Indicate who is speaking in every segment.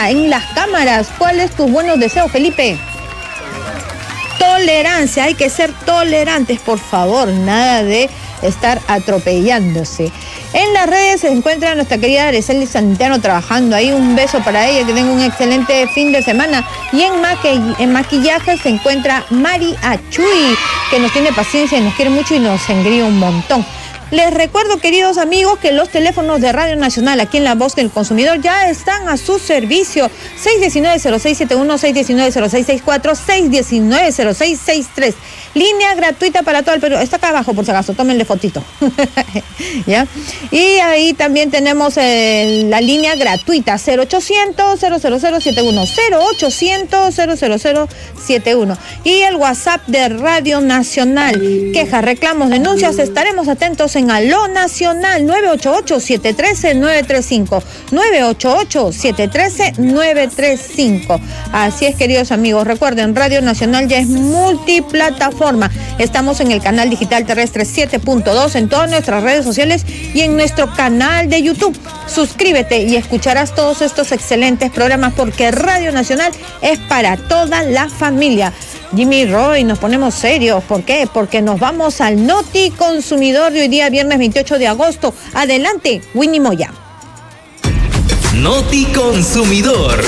Speaker 1: en las cámaras. ¿Cuáles tus buenos deseos, Felipe? Tolerancia, hay que ser tolerantes, por favor, nada de estar atropellándose. En las redes se encuentra nuestra querida Araceli Santillano trabajando ahí. Un beso para ella, que tenga un excelente fin de semana. Y en maquillaje se encuentra Mari Achuy, que nos tiene paciencia y nos quiere mucho y nos engríe un montón. Les recuerdo, queridos amigos, que los teléfonos de Radio Nacional aquí en La Voz del Consumidor ya están a su servicio. 619-0671, 619-0664, 619-0663. Línea gratuita para todo el Perú. Está acá abajo, por si acaso, tómenle fotito. ¿Ya? Y ahí también tenemos la línea gratuita 0800-00071, 0800-00071. Y el WhatsApp de Radio Nacional. Quejas, reclamos, denuncias, estaremos atentos en Aló Nacional, 988-713-935, 988-713-935. Así es, queridos amigos, recuerden, Radio Nacional ya es multiplataforma. Estamos en el canal digital terrestre 7.2, en todas nuestras redes sociales y en nuestro canal de YouTube. Suscríbete y escucharás todos estos excelentes programas, porque Radio Nacional es para toda la familia. Jimmy Roy, nos ponemos serios. ¿Por qué? Porque nos vamos al Noti Consumidor de hoy día, viernes 28 de agosto. Adelante, Winnie Moya.
Speaker 2: Noti Consumidor.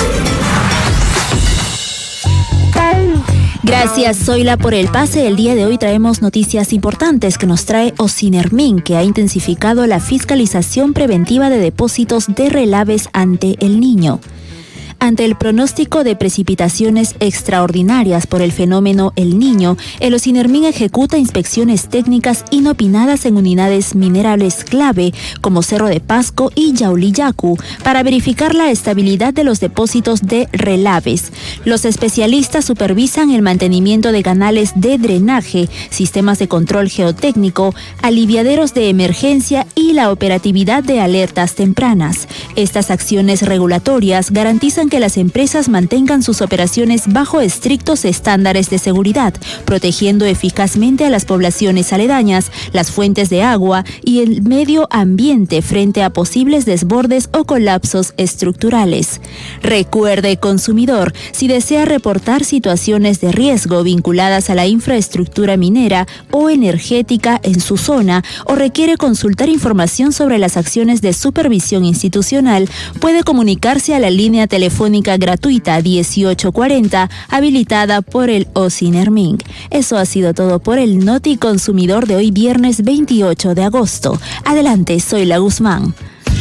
Speaker 3: Gracias, Zoila, por el pase. El día de hoy traemos noticias importantes que nos trae Ocinermin, que ha intensificado la fiscalización preventiva de depósitos de relaves ante el niño. Ante el pronóstico de precipitaciones extraordinarias por el fenómeno El Niño, el Ocinermin ejecuta inspecciones técnicas inopinadas en unidades minerales clave como Cerro de Pasco y Yauliyacu para verificar la estabilidad de los depósitos de relaves. Los especialistas supervisan el mantenimiento de canales de drenaje, sistemas de control geotécnico, aliviaderos de emergencia y la operatividad de alertas tempranas. Estas acciones regulatorias garantizan que las empresas mantengan sus operaciones bajo estrictos estándares de seguridad, protegiendo eficazmente a las poblaciones aledañas, las fuentes de agua y el medio ambiente frente a posibles desbordes o colapsos estructurales. Recuerde, consumidor, si desea reportar situaciones de riesgo vinculadas a la infraestructura minera o energética en su zona, o requiere consultar información sobre las acciones de supervisión institucional, puede comunicarse a la línea telefónica gratuita 1840, habilitada por el Ocinermin. Eso ha sido todo por el Noti Consumidor de hoy, viernes 28 de agosto. Adelante, soy la Guzmán.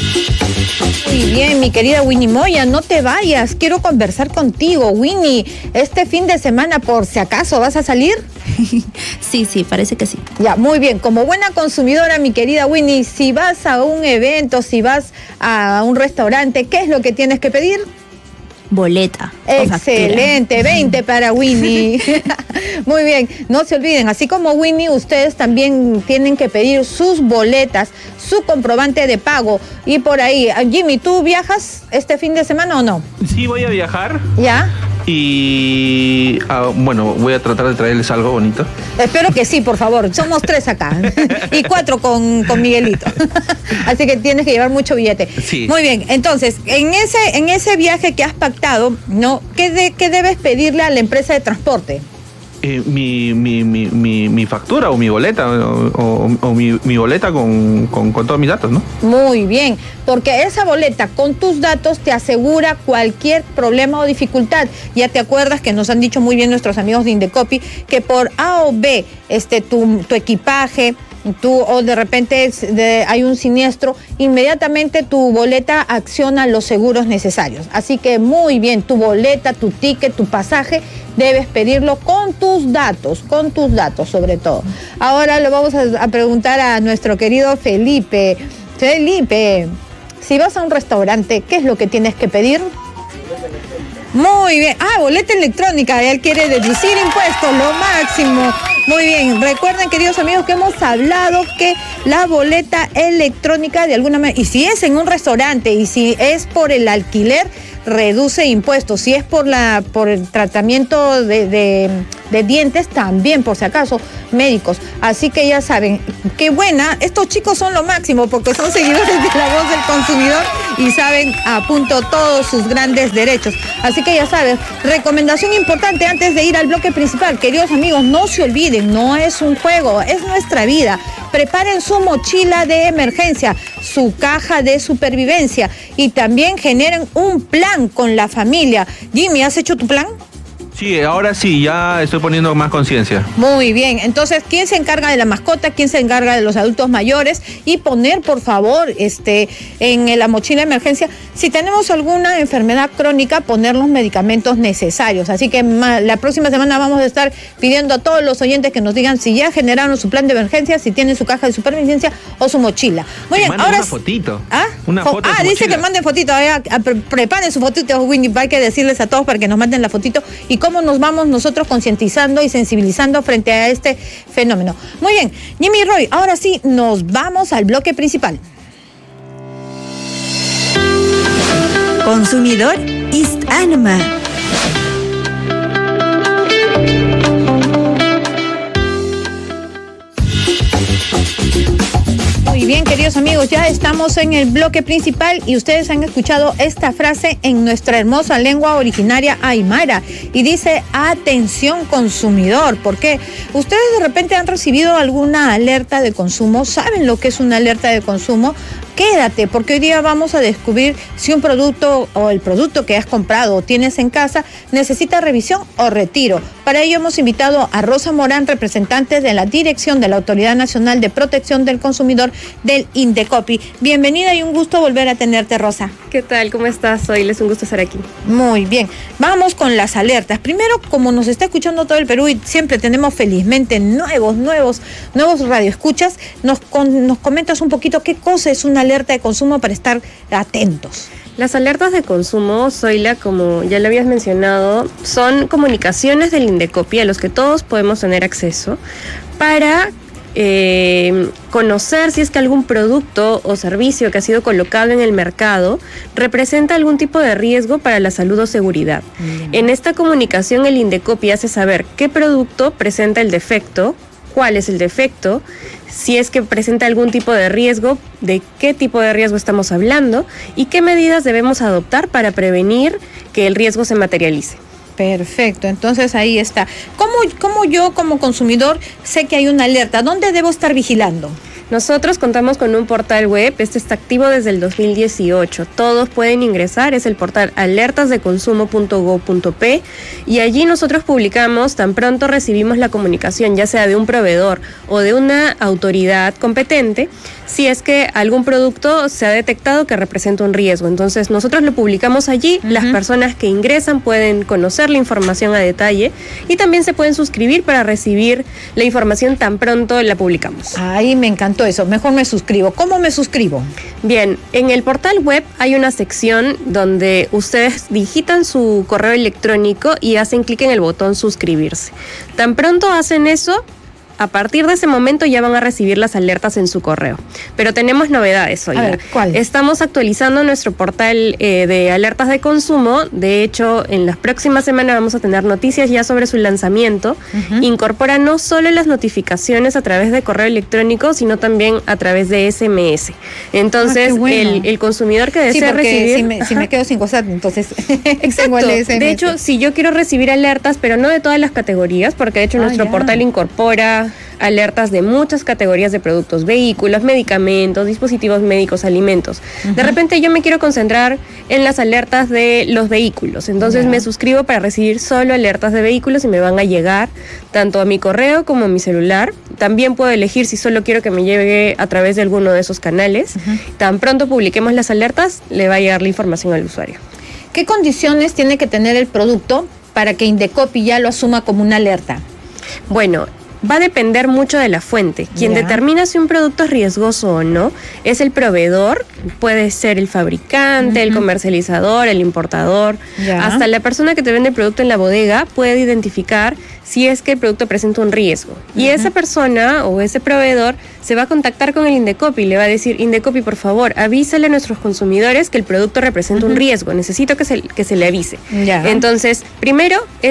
Speaker 1: Muy bien, mi querida Winnie Moya, no te vayas, quiero conversar contigo. Winnie, este fin de semana, por si acaso, ¿vas a salir?
Speaker 3: Sí, parece que sí.
Speaker 1: Ya, muy bien. Como buena consumidora, mi querida Winnie, si vas a un evento, si vas a un restaurante, ¿qué es lo que tienes que pedir?
Speaker 3: Boleta.
Speaker 1: Excelente, 20 para Winnie. Muy bien, no se olviden, así como Winnie, ustedes también tienen que pedir sus boletas, su comprobante de pago. Y por ahí, Jimmy, ¿tú viajas este fin de semana o no?
Speaker 4: Sí, voy a viajar.
Speaker 1: ¿Ya?
Speaker 4: Y bueno, voy a tratar de traerles algo bonito.
Speaker 1: Espero que sí, por favor. Somos 3 acá y 4 con Miguelito. Así que tienes que llevar mucho billete.
Speaker 4: Sí.
Speaker 1: Muy bien, entonces, en ese viaje que has pactado, ¿no? ¿Qué debes pedirle a la empresa de transporte?
Speaker 4: Mi factura o mi boleta o mi boleta con todos mis datos, ¿no?
Speaker 1: Muy bien, porque esa boleta con tus datos te asegura cualquier problema o dificultad. Ya te acuerdas que nos han dicho muy bien nuestros amigos de Indecopi que por A o B tu equipaje, o de repente hay un siniestro, inmediatamente tu boleta acciona los seguros necesarios. Así que muy bien, tu boleta, tu ticket, tu pasaje, debes pedirlo con tus datos sobre todo. Ahora le vamos a preguntar a nuestro querido Felipe. Felipe, si vas a un restaurante, ¿qué es lo que tienes que pedir? Muy bien. Boleta electrónica. Él quiere deducir impuestos, lo máximo. Muy bien. Recuerden, queridos amigos, que hemos hablado que la boleta electrónica de alguna manera, y si es en un restaurante y si es por el alquiler, reduce impuestos. Si es por el tratamiento de de dientes también, por si acaso, médicos. Así que ya saben, qué buena, estos chicos son lo máximo porque son seguidores de La Voz del Consumidor y saben a punto todos sus grandes derechos. Así que ya saben, recomendación importante antes de ir al bloque principal, queridos amigos, no se olviden, no es un juego, es nuestra vida. Preparen su mochila de emergencia, su caja de supervivencia y también generen un plan con la familia. Jimmy, ¿has hecho tu plan?
Speaker 4: Sí, ahora sí, ya estoy poniendo más conciencia.
Speaker 1: Muy bien, entonces, ¿quién se encarga de la mascota? ¿Quién se encarga de los adultos mayores? Y poner, por favor, en la mochila de emergencia, si tenemos alguna enfermedad crónica, poner los medicamentos necesarios. Así que la próxima semana vamos a estar pidiendo a todos los oyentes que nos digan si ya generaron su plan de emergencia, si tienen su caja de supervivencia o su mochila. Muy bien, ahora...
Speaker 4: una fotito.
Speaker 1: ¿Ah?
Speaker 4: Una foto de su
Speaker 1: dice
Speaker 4: mochila.
Speaker 1: que manden fotito. Preparen su fotito, Winnie, hay que decirles a todos para que nos manden la fotito y cómo nos vamos nosotros concientizando y sensibilizando frente a este fenómeno. Muy bien, Jimmy Roy, ahora sí, nos vamos al bloque principal.
Speaker 2: Consumidor East Anima.
Speaker 1: Muy bien, queridos amigos, ya estamos en el bloque principal y ustedes han escuchado esta frase en nuestra hermosa lengua originaria aymara y dice: atención consumidor, porque ustedes de repente han recibido alguna alerta de consumo, saben lo que es una alerta de consumo. Quédate, porque hoy día vamos a descubrir si un producto o el producto que has comprado o tienes en casa necesita revisión o retiro. Para ello hemos invitado a Rosa Morán, representante de la Dirección de la Autoridad Nacional de Protección del Consumidor del Indecopi. Bienvenida y un gusto volver a tenerte, Rosa.
Speaker 5: ¿Qué tal? ¿Cómo estás? Hoy es un gusto estar aquí.
Speaker 1: Muy bien. Vamos con las alertas. Primero, como nos está escuchando todo el Perú y siempre tenemos felizmente nuevos radioescuchas, nos comentas un poquito qué cosa es una alerta de consumo para estar atentos.
Speaker 5: Las alertas de consumo, Zoila, como ya lo habías mencionado, son comunicaciones del Indecopi a los que todos podemos tener acceso para conocer si es que algún producto o servicio que ha sido colocado en el mercado representa algún tipo de riesgo para la salud o seguridad. En esta comunicación el Indecopi hace saber qué producto presenta el defecto, cuál es el defecto, si es que presenta algún tipo de riesgo, de qué tipo de riesgo estamos hablando y qué medidas debemos adoptar para prevenir que el riesgo se materialice.
Speaker 1: Perfecto, entonces ahí está. ¿Cómo yo como consumidor sé que hay una alerta? ¿Dónde debo estar vigilando?
Speaker 5: Nosotros contamos con un portal web, este está activo desde el 2018. Todos pueden ingresar, es el portal alertasdeconsumo.gov.p y allí nosotros publicamos, tan pronto recibimos la comunicación, ya sea de un proveedor o de una autoridad competente, si es que algún producto se ha detectado que representa un riesgo. Entonces nosotros lo publicamos allí, las personas que ingresan pueden conocer la información a detalle y también se pueden suscribir para recibir la información tan pronto la publicamos.
Speaker 1: Ay, me encantó eso, mejor me suscribo. ¿Cómo me suscribo?
Speaker 5: Bien, en el portal web hay una sección donde ustedes digitan su correo electrónico y hacen clic en el botón suscribirse. Tan pronto hacen eso, a partir de ese momento ya van a recibir las alertas en su correo. Pero tenemos novedades hoy.
Speaker 1: A ver, ¿cuál?
Speaker 5: Estamos actualizando nuestro portal de alertas de consumo. De hecho, en las próximas semanas vamos a tener noticias ya sobre su lanzamiento. Incorpora no solo las notificaciones a través de correo electrónico, sino también a través de SMS. Entonces,
Speaker 1: bueno.
Speaker 5: el consumidor que desea recibir...
Speaker 1: Si me quedo sin cosas, entonces...
Speaker 5: Exacto. De hecho, si yo quiero recibir alertas, pero no de todas las categorías, porque de hecho nuestro portal incorpora alertas de muchas categorías de productos, vehículos, medicamentos, dispositivos médicos, alimentos. De repente yo me quiero concentrar en las alertas de los vehículos, entonces me suscribo para recibir solo alertas de vehículos y me van a llegar tanto a mi correo como a mi celular. También puedo elegir si solo quiero que me llegue a través de alguno de esos canales. Tan pronto publiquemos las alertas, le va a llegar la información al usuario.
Speaker 1: ¿Qué condiciones tiene que tener el producto para que Indecopi ya lo asuma como una alerta?
Speaker 5: Bueno, va a depender mucho de la fuente. Quien determina si un producto es riesgoso o no es el proveedor, puede ser el fabricante, el comercializador, el importador, hasta la persona que te vende el producto en la bodega puede identificar si es que el producto presenta un riesgo. Y esa persona o ese proveedor se va a contactar con el Indecopi y le va a decir: Indecopi, por favor, avísale a nuestros consumidores que el producto representa un riesgo, necesito que se le avise. Entonces, primero es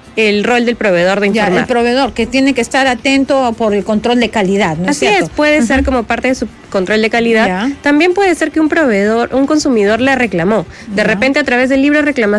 Speaker 5: el rol del proveedor de informar.
Speaker 1: Ya, el proveedor que tiene que estar atento por el control de calidad, ¿no es
Speaker 5: Así
Speaker 1: cierto?
Speaker 5: es, puede ser como parte de su control de calidad.
Speaker 1: Ya.
Speaker 5: También puede ser que un consumidor le reclamó. De repente a través del libre reclamación